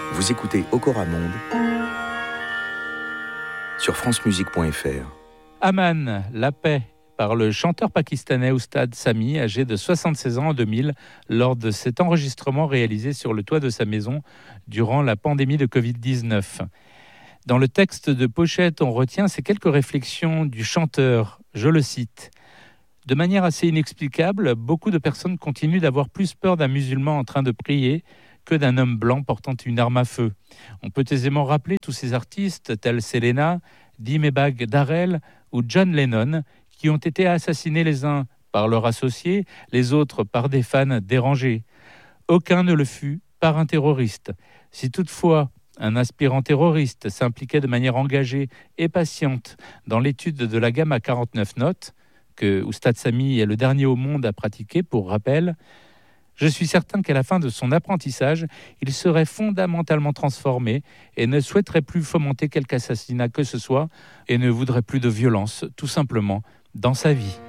Vous écoutez Okora Monde sur francemusique.fr. Aman, la paix, par le chanteur pakistanais Oustad Sami, âgé de 76 ans en 2000, lors de cet enregistrement réalisé sur le toit de sa maison durant la pandémie de Covid-19. Dans le texte de pochette, on retient ces quelques réflexions du chanteur, je le cite. De manière assez inexplicable, beaucoup de personnes continuent d'avoir plus peur d'un musulman en train de prier que d'un homme blanc portant une arme à feu. On peut aisément rappeler tous ces artistes tels Selena, Dimebag Darrell ou John Lennon qui ont été assassinés les uns par leurs associés, les autres par des fans dérangés. Aucun ne le fut par un terroriste. Si toutefois un aspirant terroriste s'impliquait de manière engagée et patiente dans l'étude de la gamme à 49 notes, que Oustad Sami est le dernier au monde à pratiquer, pour rappel, je suis certain qu'à la fin de son apprentissage, il serait fondamentalement transformé et ne souhaiterait plus fomenter quelque assassinat que ce soit et ne voudrait plus de violence, tout simplement, dans sa vie.